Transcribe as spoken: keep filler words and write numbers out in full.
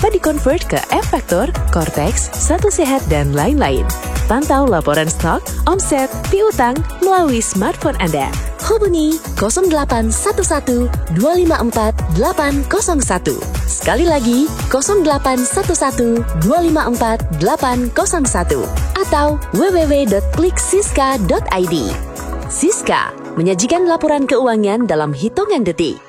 dapat dikonvert ke F-Factor, Cortex, Satu Sehat, dan lain-lain. Pantau laporan stok, omset, piutang melalui smartphone Anda. Hubungi nol delapan satu satu dua lima empat delapan nol satu. Sekali lagi, nol delapan satu satu dua lima empat delapan nol satu atau w w w titik klik siska titik i d. Siska menyajikan laporan keuangan dalam hitungan detik.